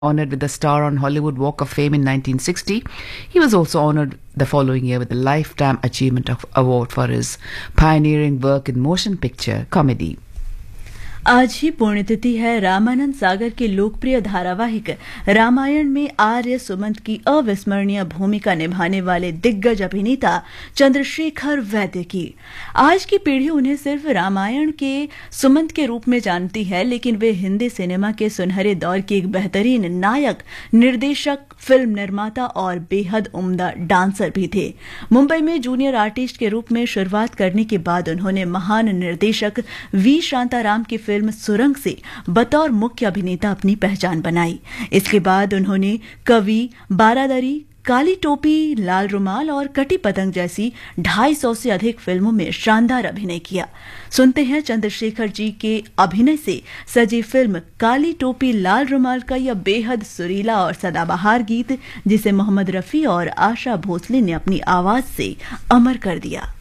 honored with the Star on Hollywood Walk of Fame in 1960. He was also honored the following year with the Lifetime Achievement Award for his pioneering work in motion picture comedy. आज ही पुण्यतिथि है रामानंद सागर के लोकप्रिय धारावाहिक रामायण में आर्य सुमंत की अविस्मरणीय भूमिका निभाने वाले दिग्गज अभिनेता चंद्रशेखर वैद्य की। आज की पीढ़ी उन्हें सिर्फ रामायण के सुमंत के रूप में जानती है, लेकिन वे हिंदी सिनेमा के सुनहरे दौर के एक बेहतरीन नायक, निर्देशक, फिल्म निर्माता और बेहद उम्दा डांसर भी थे। मुंबई में जूनियर आर्टिस्ट के रूप में शुरुआत करने के बाद उन्होंने महान निर्देशक वी शांताराम की फिल्म सुरंग से बतौर मुख्य अभिनेता अपनी पहचान बनाई। इसके बाद उन्होंने कवि, बारादरी, काली टोपी, लाल रुमाल और कटी पतंग जैसी 250 से अधिक फिल्मों में शानदार अभिनय किया। सुनते हैं चंद्रशेखर जी के अभिनय से सजी फिल्म काली टोपी लाल रुमाल का यह बेहद सुरीला और सदाबहार गीत, जिसे मोहम्मद रफी और आशा भोसले ने अपनी आवाज से अमर कर दिया।